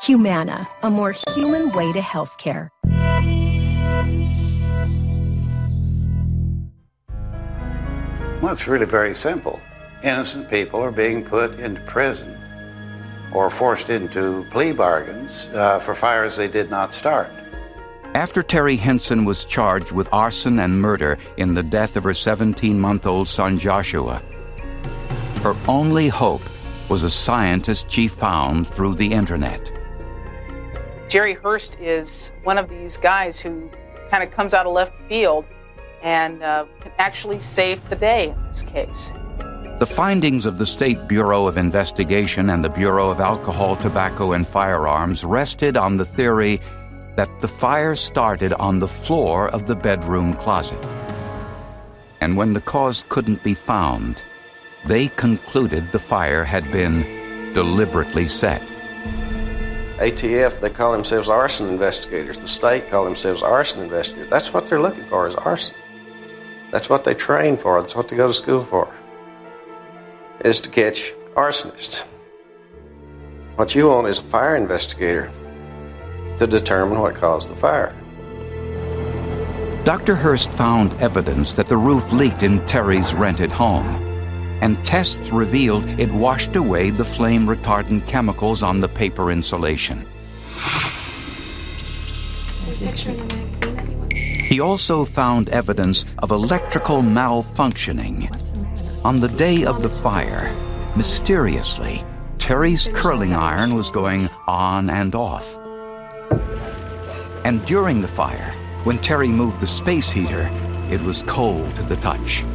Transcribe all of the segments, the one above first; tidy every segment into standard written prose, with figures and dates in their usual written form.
Humana, a more human way to healthcare. Well, it's really very simple. Innocent people are being put into prison or forced into plea bargains for fires they did not start. After Terry Henson was charged with arson and murder in the death of her 17-month-old son Joshua, her only hope was a scientist she found through the internet. Jerry Hurst is one of these guys who kind of comes out of left field and can actually save the day in this case. The findings of the State Bureau of Investigation and the Bureau of Alcohol, Tobacco, and Firearms rested on the theory that the fire started on the floor of the bedroom closet. And when the cause couldn't be found, they concluded the fire had been deliberately set. ATF, they call themselves arson investigators. The state call themselves arson investigators. That's what they're looking for, is arson. That's what they train for. That's what they go to school for, is to catch arsonists. What you want is a fire investigator to determine what caused the fire. Dr. Hurst found evidence that the roof leaked in Terry's rented home, and tests revealed it washed away the flame-retardant chemicals on the paper insulation. He also found evidence of electrical malfunctioning. On the day of the fire, mysteriously, Terry's curling iron was going on and off. And during the fire, when Terry moved the space heater, it was cold to the touch.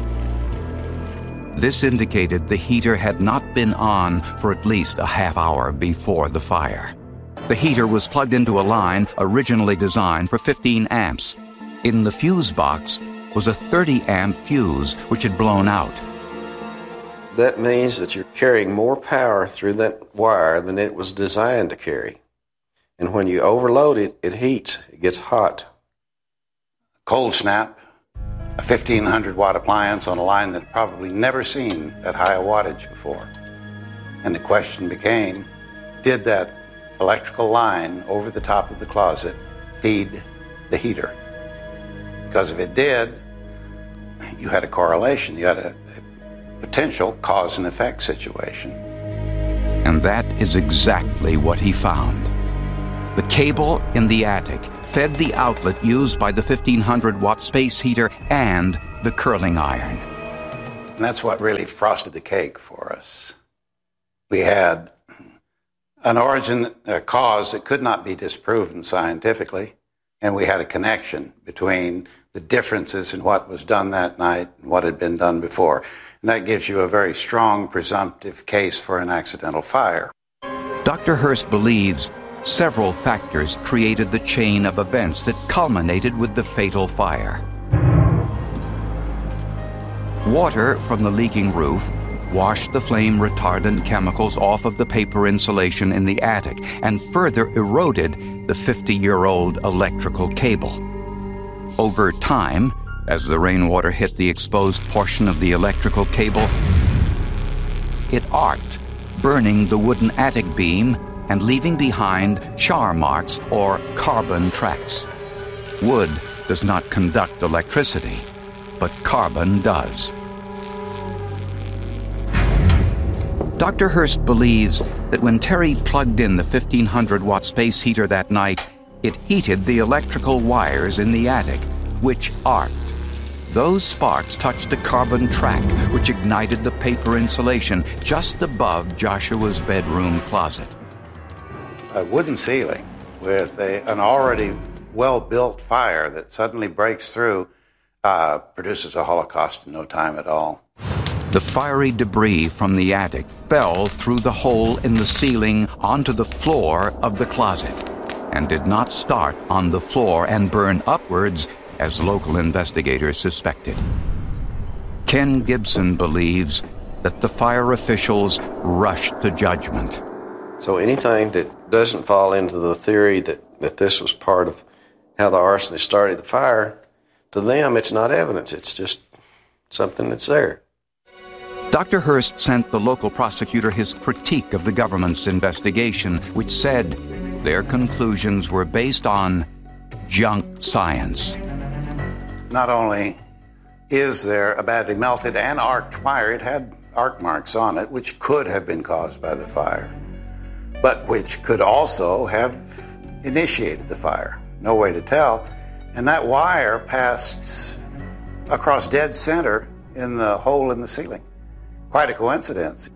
This indicated the heater had not been on for at least a half hour before the fire. The heater was plugged into a line originally designed for 15 amps. In the fuse box was a 30-amp fuse which had blown out. That means that you're carrying more power through that wire than it was designed to carry. And when you overload it, it heats, it gets hot. Cold snap, a 1,500-watt appliance on a line that had probably never seen that high a wattage before. And the question became, did that electrical line over the top of the closet feed the heater? Because if it did, you had a correlation. You had a potential cause and effect situation. And that is exactly what he found. The cable in the attic fed the outlet used by the 1,500-watt space heater and the curling iron. And that's what really frosted the cake for us. We had an origin, a cause that could not be disproven scientifically, and we had a connection between the differences in what was done that night and what had been done before. And that gives you a very strong presumptive case for an accidental fire. Dr. Hurst believes several factors created the chain of events that culminated with the fatal fire. Water from the leaking roof washed the flame-retardant chemicals off of the paper insulation in the attic and further eroded the 50-year-old electrical cable. Over time, as the rainwater hit the exposed portion of the electrical cable, it arced, burning the wooden attic beam and leaving behind char marks or carbon tracks. Wood does not conduct electricity, but carbon does. Dr. Hurst believes that when Terry plugged in the 1,500-watt space heater that night, it heated the electrical wires in the attic, which arced. Those sparks touched the carbon track, which ignited the paper insulation just above Joshua's bedroom closet. A wooden ceiling with an already well-built fire that suddenly breaks through produces a holocaust in no time at all. The fiery debris from the attic fell through the hole in the ceiling onto the floor of the closet and did not start on the floor and burn upwards as local investigators suspected. Ken Gibson believes that the fire officials rushed to judgment. So anything that doesn't fall into the theory that this was part of how the arsonist started the fire, to them it's not evidence, it's just something that's there. Dr. Hurst sent the local prosecutor his critique of the government's investigation, which said their conclusions were based on junk science. Not only is there a badly melted and arced wire, it had arc marks on it, which could have been caused by the fire, but which could also have initiated the fire. No way to tell. And that wire passed across dead center in the hole in the ceiling. Quite a coincidence.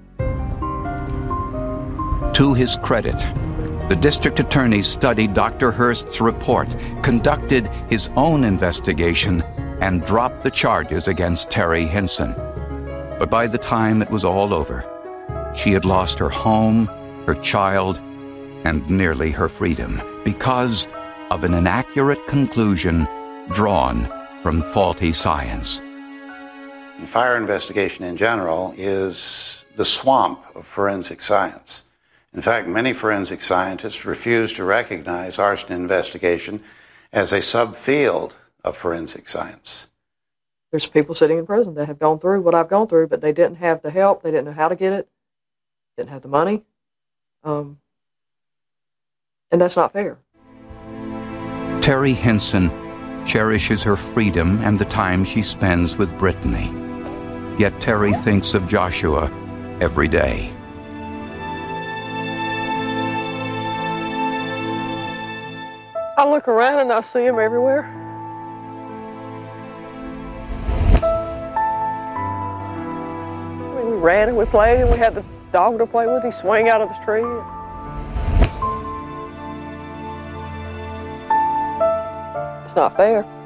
To his credit, the district attorney studied Dr. Hurst's report, conducted his own investigation, and dropped the charges against Terry Hinson. But by the time it was all over, she had lost her home, her child, and nearly her freedom because of an inaccurate conclusion drawn from faulty science. Fire investigation in general is the swamp of forensic science. In fact, many forensic scientists refuse to recognize arson investigation as a subfield of forensic science. There's people sitting in prison that have gone through what I've gone through, but they didn't have the help, they didn't know how to get it, didn't have the money, and that's not fair. Terry Hinson cherishes her freedom and the time she spends with Brittany. Yet Terry thinks of Joshua every day. I look around and I see him everywhere. I mean, we ran and we played and we had the dog to play with. He swung out of the tree. It's not fair.